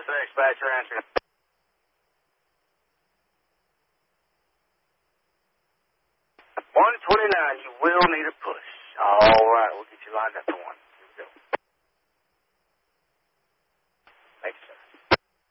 Dispatcher answering. 129, you will need a push. All right, we'll get you lined up for one.